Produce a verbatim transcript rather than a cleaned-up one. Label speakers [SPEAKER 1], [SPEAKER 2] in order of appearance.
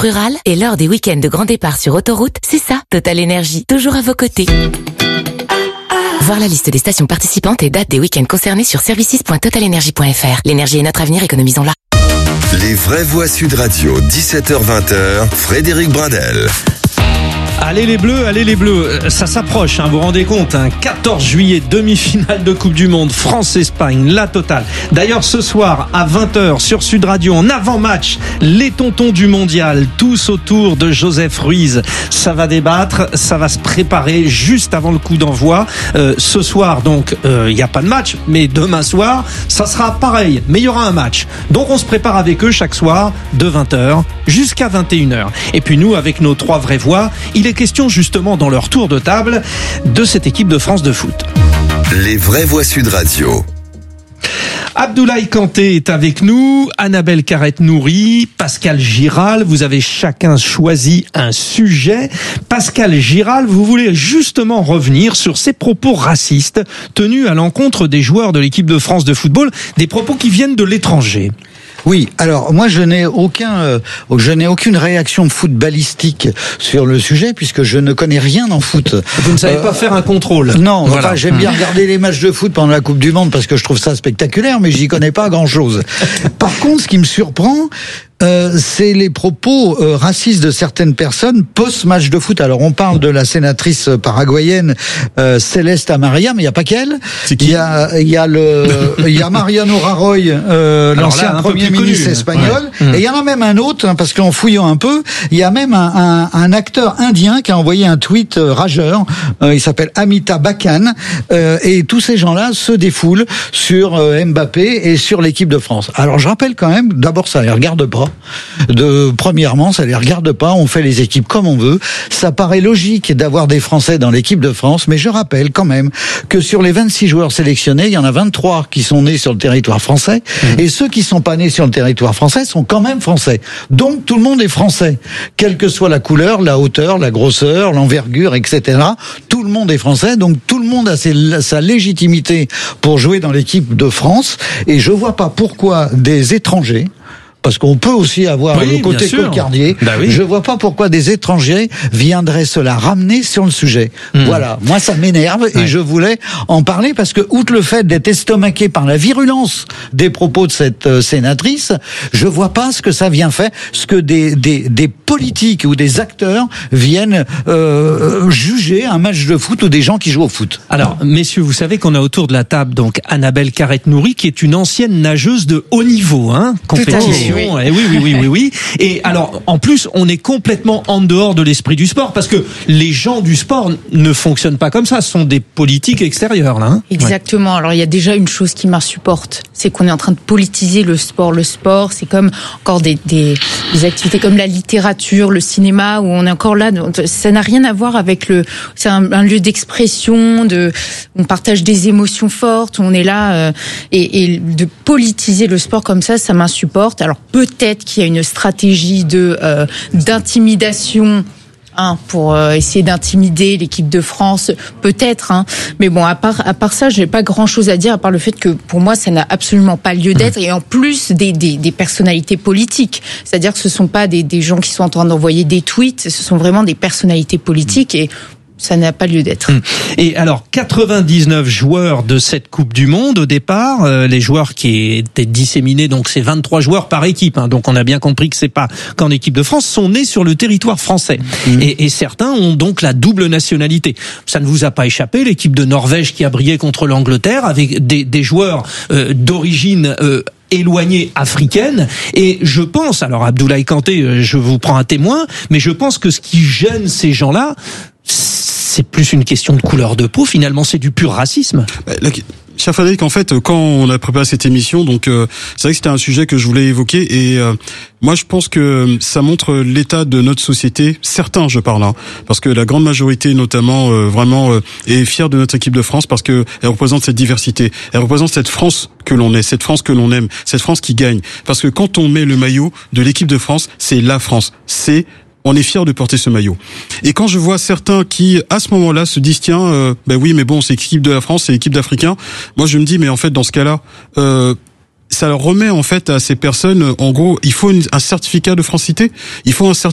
[SPEAKER 1] rural et lors des week-ends de grand départ sur autoroute, c'est ça, Total Énergie, toujours à vos côtés. Voir la liste des stations participantes et dates des week-ends concernés sur services point total energy point f r. L'énergie est notre avenir, économisons-la.
[SPEAKER 2] Les vraies voix Sud Radio, dix-sept heures vingt, Frédéric Bradel.
[SPEAKER 3] Allez les Bleus, allez les Bleus, ça s'approche, hein, vous vous rendez compte, hein, quatorze juillet, demi-finale de Coupe du Monde, France-Espagne, la totale. D'ailleurs ce soir à vingt heures sur Sud Radio, en avant-match, les tontons du mondial, tous autour de Joseph Ruiz. Ça va débattre, ça va se préparer juste avant le coup d'envoi. Euh, ce soir donc, il euh, n'y a pas de match, mais demain soir, ça sera pareil, mais il y aura un match. Donc on se prépare avec eux chaque soir de vingt heures jusqu'à vingt et une heures. Et puis nous, avec nos trois vraies voix, il est question justement dans leur tour de table de cette équipe de France de foot.
[SPEAKER 2] Les vraies voix Sud Radio.
[SPEAKER 3] Abdoulaye Kanté est avec nous, Annabelle Carrette-Nourry, Pascal Giral, vous avez chacun choisi un sujet. Pascal Giral, vous voulez justement revenir sur ces propos racistes tenus à l'encontre des joueurs de l'équipe de France de football, des propos qui viennent de l'étranger.
[SPEAKER 4] Oui, alors moi je n'ai aucun, euh, je n'ai aucune réaction footballistique sur le sujet puisque je ne connais rien en foot.
[SPEAKER 3] Vous ne savez euh, pas faire un contrôle.
[SPEAKER 4] Non,
[SPEAKER 3] voilà.
[SPEAKER 4] Enfin j'aime bien regarder les matchs de foot pendant la Coupe du Monde parce que je trouve ça spectaculaire, mais j'y connais pas grand-chose. Par contre, ce qui me surprend, Euh, c'est les propos euh, racistes de certaines personnes post-match de foot. Alors on parle de la sénatrice paraguayenne euh, Céleste Amaria, mais il y a pas qu'elle. Il y a il y a le il y a Mariano Rajoy, euh, l'ancien là, premier ministre espagnol, ouais. Et il y en a même un autre, hein, parce qu'en fouillant un peu, il y a même un, un, un acteur indien qui a envoyé un tweet euh, rageur. Euh, il s'appelle Amitabh Bachchan, euh, et tous ces gens-là se défoulent sur euh, Mbappé et sur l'équipe de France. Alors je rappelle quand même, d'abord ça les regarde pas. De premièrement, ça les regarde pas, on fait les équipes comme on veut. Ça paraît logique d'avoir des Français dans l'équipe de France, mais je rappelle quand même que sur les vingt-six joueurs sélectionnés, il y en a vingt-trois qui sont nés sur le territoire français, mmh. Et ceux qui sont pas nés sur le territoire français sont quand même français. Donc tout le monde est français, quelle que soit la couleur, la hauteur, la grosseur, l'envergure, et cetera. Tout le monde est français, donc tout le monde a ses, sa légitimité pour jouer dans l'équipe de France, et je vois pas pourquoi des étrangers, parce qu'on peut aussi avoir oui, le côté cocardier. Bah oui. Je vois pas pourquoi des étrangers viendraient se la ramener sur le sujet. Mmh. Voilà. Moi, ça m'énerve ouais. Et je voulais en parler parce que, outre le fait d'être estomaqué par la virulence des propos de cette euh, sénatrice, je vois pas ce que ça vient faire, ce que des, des, des politiques ou des acteurs viennent euh, juger un match de foot ou des gens qui jouent au foot.
[SPEAKER 3] Alors, messieurs, vous savez qu'on a autour de la table donc Annabelle Carrette-Nourry, qui est une ancienne nageuse de haut niveau, hein, compétition. Oui. Eh oui, oui, oui, oui, oui. Et alors, en plus, on est complètement en dehors de l'esprit du sport parce que les gens du sport ne fonctionnent pas comme ça. Ce sont des politiques extérieures, là. Hein.
[SPEAKER 5] Exactement. Ouais. Alors, il y a déjà une chose qui m'insupporte, c'est qu'on est en train de politiser le sport. Le sport, c'est comme encore des, des, des activités comme la littérature, le cinéma, où on est encore là. Ça n'a rien à voir avec le. C'est un, un lieu d'expression, de. On partage des émotions fortes. On est là euh, et, et de politiser le sport comme ça, ça m'insupporte. Alors peut-être qu'il y a une stratégie de euh, d'intimidation hein, pour euh, essayer d'intimider l'équipe de France, peut-être. Hein. Mais bon, à part à part ça, j'ai pas grand-chose à dire à part le fait que pour moi, ça n'a absolument pas lieu d'être. Et en plus des des, des personnalités politiques, c'est-à-dire que ce sont pas des des gens qui sont en train d'envoyer des tweets, ce sont vraiment des personnalités politiques et ça n'a pas lieu d'être.
[SPEAKER 3] Et alors, quatre-vingt-dix-neuf joueurs de cette Coupe du Monde au départ, euh, les joueurs qui étaient disséminés, donc c'est vingt-trois joueurs par équipe, hein, donc on a bien compris que c'est pas qu'en équipe de France, sont nés sur le territoire français. Mmh. Et, et certains ont donc la double nationalité. Ça ne vous a pas échappé, l'équipe de Norvège qui a brillé contre l'Angleterre avec des, des joueurs euh, d'origine euh, éloignée africaine, et je pense, alors Abdoulaye Kanté, je vous prends un témoin, mais je pense que ce qui gêne ces gens-là, c'est plus une question de couleur de peau, finalement c'est du pur racisme.
[SPEAKER 6] La... Cher Frédéric, en fait, quand on a préparé cette émission, donc euh, c'est vrai que c'était un sujet que je voulais évoquer, et euh, moi je pense que ça montre l'état de notre société, certains je parle, hein, parce que la grande majorité notamment euh, vraiment euh, est fière de notre équipe de France parce que elle représente cette diversité, elle représente cette France que l'on est, cette France que l'on aime, cette France qui gagne, parce que quand on met le maillot de l'équipe de France, c'est la France, c'est on est fiers de porter ce maillot. Et quand je vois certains qui, à ce moment-là, se disent tiens, euh, ben oui, mais bon, c'est l'équipe de la France, c'est l'équipe d'Africains. Moi, je me dis, mais en fait, dans ce cas-là, euh, ça leur remet en fait à ces personnes, en gros, il faut une, un certificat de francité, il faut un certificat